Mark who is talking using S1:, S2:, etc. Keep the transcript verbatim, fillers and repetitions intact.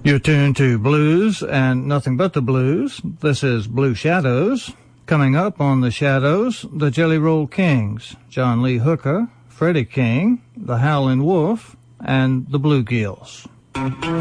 S1: You're tuned to blues and nothing but the blues. This is Blue Shadows. Coming up on the Shadows, the Jelly Roll Kings, John Lee Hooker, Freddie King, the Howlin' Wolf, and the Bluegills.